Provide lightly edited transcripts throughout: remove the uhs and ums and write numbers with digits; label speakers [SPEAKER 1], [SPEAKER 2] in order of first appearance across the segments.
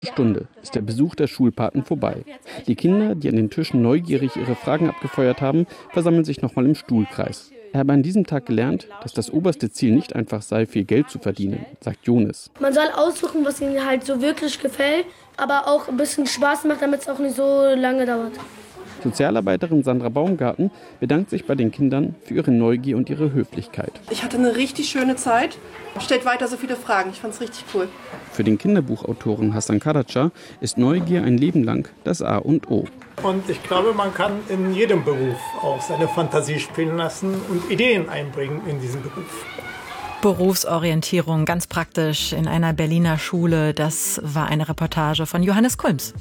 [SPEAKER 1] Stunde ist der Besuch der Schulpaten vorbei. Die Kinder, die an den Tischen neugierig ihre Fragen abgefeuert haben, versammeln sich nochmal im Stuhlkreis. Er habe an diesem Tag gelernt, dass das oberste Ziel nicht einfach sei, viel Geld zu verdienen, sagt Jonas.
[SPEAKER 2] Man soll aussuchen, was ihnen halt so wirklich gefällt, aber auch ein bisschen Spaß macht, damit es auch nicht so lange dauert.
[SPEAKER 1] Sozialarbeiterin Sandra Baumgarten bedankt sich bei den Kindern für ihre Neugier und ihre Höflichkeit.
[SPEAKER 3] Ich hatte eine richtig schöne Zeit. Stellt weiter so viele Fragen. Ich fand es richtig cool.
[SPEAKER 1] Für den Kinderbuchautoren Hassan Karaca ist Neugier ein Leben lang das A und O.
[SPEAKER 4] Und ich glaube, man kann in jedem Beruf auch seine Fantasie spielen lassen und Ideen einbringen in diesen Beruf.
[SPEAKER 5] Berufsorientierung, ganz praktisch in einer Berliner Schule. Das war eine Reportage von Johannes Kulms.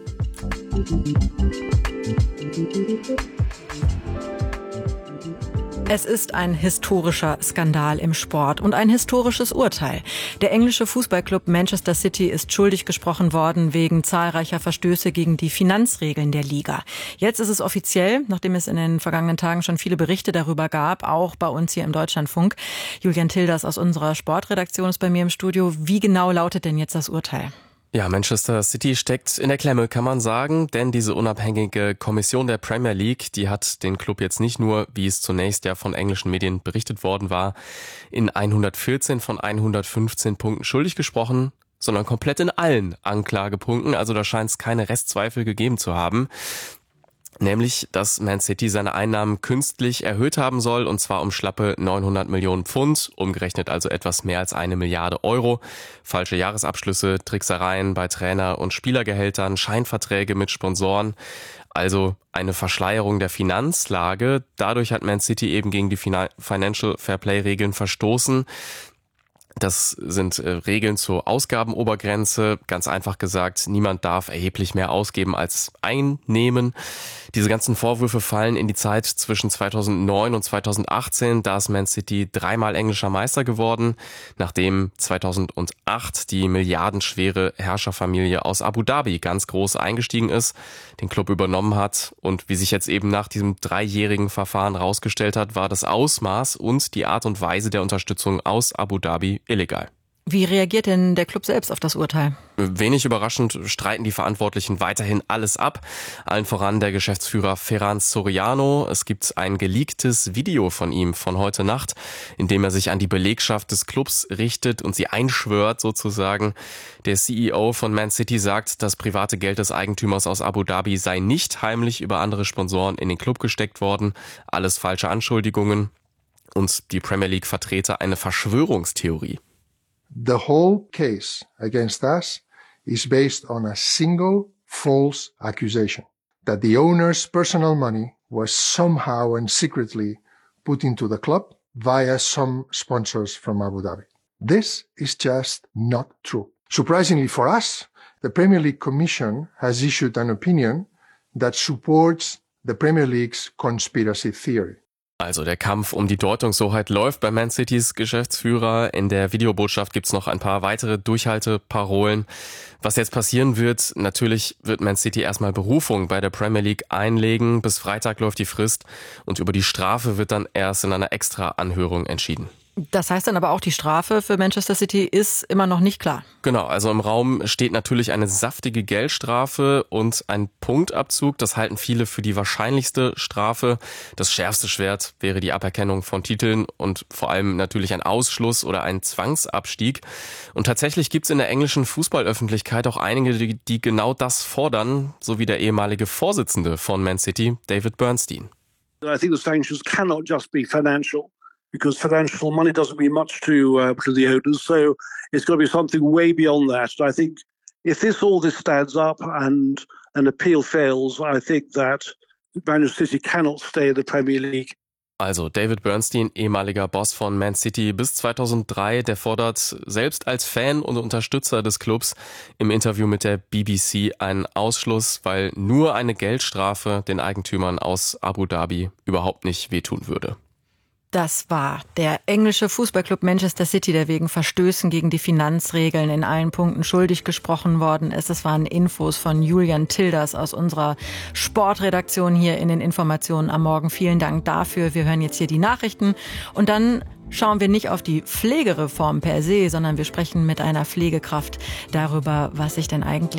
[SPEAKER 5] Es ist ein historischer Skandal im Sport und ein historisches Urteil. Der englische Fußballclub Manchester City ist schuldig gesprochen worden wegen zahlreicher Verstöße gegen die Finanzregeln der Liga. Jetzt ist es offiziell, nachdem es in den vergangenen Tagen schon viele Berichte darüber gab, auch bei uns hier im Deutschlandfunk. Julian Tilders aus unserer Sportredaktion ist bei mir im Studio. Wie genau lautet denn jetzt das Urteil?
[SPEAKER 6] Ja, Manchester City steckt in der Klemme, kann man sagen, denn diese unabhängige Kommission der Premier League, die hat den Club jetzt nicht nur, wie es zunächst ja von englischen Medien berichtet worden war, in 114 von 115 Punkten schuldig gesprochen, sondern komplett in allen Anklagepunkten, also da scheint es keine Restzweifel gegeben zu haben. Nämlich, dass Man City seine Einnahmen künstlich erhöht haben soll, und zwar um schlappe 900 Millionen Pfund, umgerechnet also etwas mehr als 1 Milliarde Euro. Falsche Jahresabschlüsse, Tricksereien bei Trainer- und Spielergehältern, Scheinverträge mit Sponsoren. Also eine Verschleierung der Finanzlage. Dadurch hat Man City eben gegen die Financial Fairplay-Regeln verstoßen. Das sind Regeln zur Ausgabenobergrenze. Ganz einfach gesagt, niemand darf erheblich mehr ausgeben als einnehmen. Diese ganzen Vorwürfe fallen in die Zeit zwischen 2009 und 2018. Da ist Man City 3-mal englischer Meister geworden, nachdem 2008 die milliardenschwere Herrscherfamilie aus Abu Dhabi ganz groß eingestiegen ist, den Club übernommen hat. Und wie sich jetzt eben nach diesem 3-jährigen Verfahren rausgestellt hat, war das Ausmaß und die Art und Weise der Unterstützung aus Abu Dhabi illegal.
[SPEAKER 5] Wie reagiert denn der Club selbst auf das Urteil?
[SPEAKER 6] Wenig überraschend streiten die Verantwortlichen weiterhin alles ab. Allen voran der Geschäftsführer Ferran Soriano. Es gibt ein geleaktes Video von ihm von heute Nacht, in dem er sich an die Belegschaft des Clubs richtet und sie einschwört sozusagen. Der CEO von Man City sagt, das private Geld des Eigentümers aus Abu Dhabi sei nicht heimlich über andere Sponsoren in den Club gesteckt worden. Alles falsche Anschuldigungen. Und die Premier League-Vertreter eine Verschwörungstheorie.
[SPEAKER 7] The whole case against us is based on a single false accusation that the owner's personal money was somehow and secretly put into the club via some sponsors from Abu Dhabi. This is just not true. Surprisingly for us, the Premier League Commission has issued an opinion that supports the Premier League's conspiracy theory.
[SPEAKER 6] Also der Kampf um die Deutungshoheit läuft bei Man Citys Geschäftsführer. In der Videobotschaft gibt's noch ein paar weitere Durchhalteparolen. Was jetzt passieren wird, natürlich wird Man City erstmal Berufung bei der Premier League einlegen. Bis Freitag läuft die Frist und über die Strafe wird dann erst in einer Extra-Anhörung entschieden.
[SPEAKER 5] Das heißt dann aber auch, die Strafe für Manchester City ist immer noch nicht klar.
[SPEAKER 6] Genau, also im Raum steht natürlich eine saftige Geldstrafe und ein Punktabzug. Das halten viele für die wahrscheinlichste Strafe. Das schärfste Schwert wäre die Aberkennung von Titeln und vor allem natürlich ein Ausschluss oder ein Zwangsabstieg. Und tatsächlich gibt's in der englischen Fußballöffentlichkeit auch einige, die genau das fordern, so wie der ehemalige Vorsitzende von Man City, David Bernstein.
[SPEAKER 8] I think the sanctions cannot just be financial. Because financial money doesn't mean much to the owners, so it's got to be something way beyond that. And I think if all this stands up and an appeal fails, I think that Manchester City cannot stay in the Premier League.
[SPEAKER 6] Also David Bernstein, ehemaliger Boss von Man City bis 2003, der fordert selbst als Fan und Unterstützer des Clubs im Interview mit der BBC einen Ausschluss, weil nur eine Geldstrafe den Eigentümern aus Abu Dhabi überhaupt nicht wehtun würde.
[SPEAKER 5] Das war der englische Fußballclub Manchester City, der wegen Verstößen gegen die Finanzregeln in allen Punkten schuldig gesprochen worden ist. Das waren Infos von Julian Tilders aus unserer Sportredaktion hier in den Informationen am Morgen. Vielen Dank dafür. Wir hören jetzt hier die Nachrichten und dann schauen wir nicht auf die Pflegereform per se, sondern wir sprechen mit einer Pflegekraft darüber, was sich denn eigentlich